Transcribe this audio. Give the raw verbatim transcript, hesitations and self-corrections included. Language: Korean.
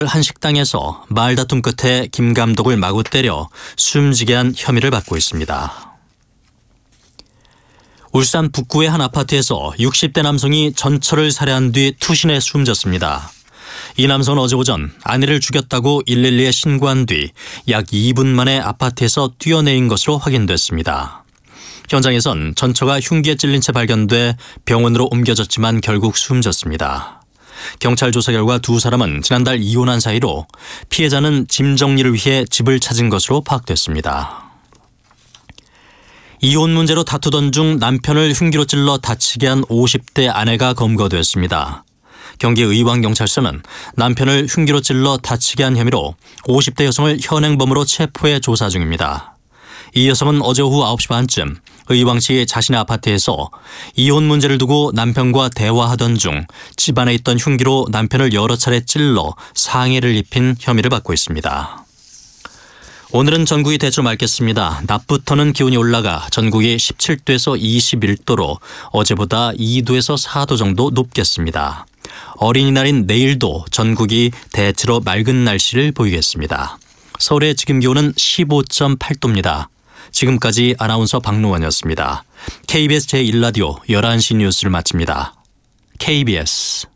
한 식당에서 말다툼 끝에 김 감독을 마구 때려 숨지게 한 혐의를 받고 있습니다. 울산 북구의 한 아파트에서 육십 대 남성이 전처를 살해한 뒤 투신해 숨졌습니다. 이 남성은 어제 오전 아내를 죽였다고 일일이에 신고한 뒤 약 이 분 만에 아파트에서 뛰어내린 것으로 확인됐습니다. 현장에선 전처가 흉기에 찔린 채 발견돼 병원으로 옮겨졌지만 결국 숨졌습니다. 경찰 조사 결과 두 사람은 지난달 이혼한 사이로 피해자는 짐 정리를 위해 집을 찾은 것으로 파악됐습니다. 이혼 문제로 다투던 중 남편을 흉기로 찔러 다치게 한 오십 대 아내가 검거됐습니다. 경기 의왕경찰서는 남편을 흉기로 찔러 다치게 한 혐의로 오십 대 여성을 현행범으로 체포해 조사 중입니다. 이 여성은 어제 오후 아홉 시 반쯤 의왕시 자신의 아파트에서 이혼 문제를 두고 남편과 대화하던 중 집안에 있던 흉기로 남편을 여러 차례 찔러 상해를 입힌 혐의를 받고 있습니다. 오늘은 전국이 대체로 맑겠습니다. 낮부터는 기온이 올라가 전국이 십칠 도에서 이십일 도로 어제보다 이 도에서 사 도 정도 높겠습니다. 어린이날인 내일도 전국이 대체로 맑은 날씨를 보이겠습니다. 서울의 지금 기온은 십오 점 팔 도입니다. 지금까지 아나운서 박노원이었습니다. 케이비에스 제일 라디오 열한 시 뉴스를 마칩니다. 케이비에스